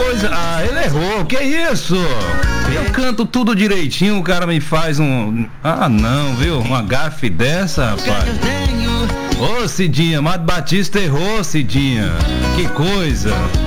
coisa. Ah, ele errou. Que isso? Eu canto tudo direitinho, o cara me faz um... Ah, não, viu? Uma gafe dessa, rapaz. Ô, Cidinha, Mato Batista errou, Cidinha. Que coisa.